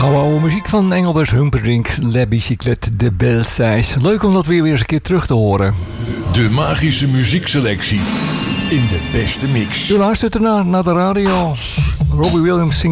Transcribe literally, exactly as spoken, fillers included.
Oude, oude muziek van Engelbert Humperdinck, La Bicyclette de Belsaïs. Leuk om dat weer weer eens een keer terug te horen. De magische muziekselectie in de beste mix. U luistert ernaar naar de radio. Robbie Williams zingt